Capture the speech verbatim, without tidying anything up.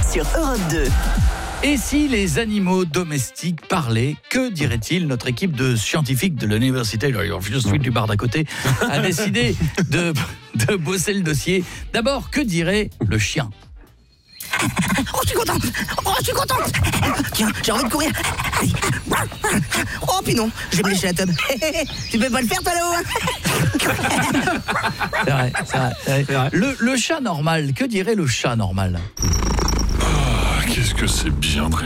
sur Europe deux. Et si les animaux domestiques parlaient, que dirait-il? Notre équipe de scientifiques de l'université je suis du bar d'à côté a décidé de, de bosser le dossier. D'abord, que dirait le chien? Oh, je suis content. Oh, je suis content. Tiens, j'ai envie de courir. Oh, puis non, je vais me lécher la teub. Tu peux pas le faire, toi, là-haut? C'est vrai, c'est vrai, c'est vrai. Le, le chat normal, que dirait le chat normal? Ah, qu'est-ce que c'est bien